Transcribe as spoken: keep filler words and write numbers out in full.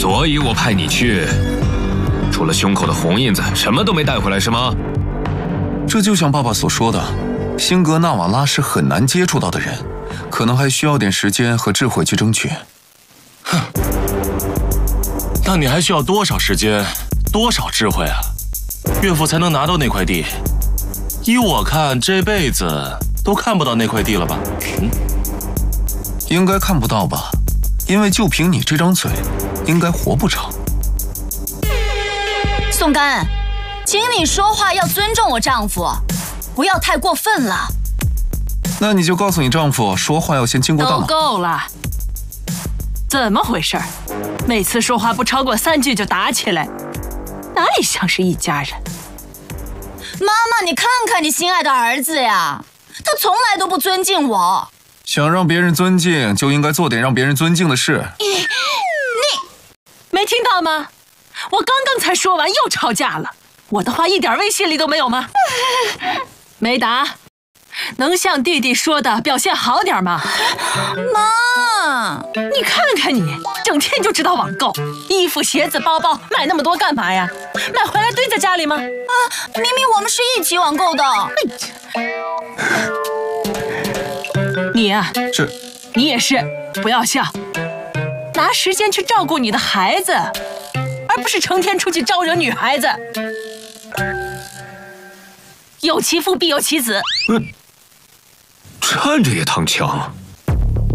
所以我派你去，除了胸口的红印子，什么都没带回来是吗？ 这就像爸爸所说的，辛格纳瓦拉是很难接触到的人，可能还需要点时间和智慧去争取。 哼，那你还需要多少时间，多少智慧啊？岳父才能拿到那块地？依我看，这辈子都看不到那块地了吧？嗯， 应该看不到吧？因为就凭你这张嘴，应该活不长。 宋干，请你说话要尊重我丈夫，不要太过分了。 那你就告诉你丈夫，说话要先经过大脑。 都够了，怎么回事？每次说话不超过三句就打起来，哪里像是一家人？ 妈妈，你看看你心爱的儿子呀，他从来都不尊敬我。 想让别人尊敬，就应该做点让别人尊敬的事。 你没听到吗？我刚刚才说完，又吵架了。我的话一点威胁力都没有吗？梅达，能像弟弟说的表现好点吗？ 妈， 你看看你，整天就知道网购，衣服、鞋子、包包，买那么多干嘛呀？买回来堆在家里吗？ 啊，明明我们是一起网购的。 你呀、啊， 是， 你也是，不要笑，拿时间去照顾你的孩子，而不是成天出去招惹女孩子。有其父必有其子。 嗯，站着也躺枪。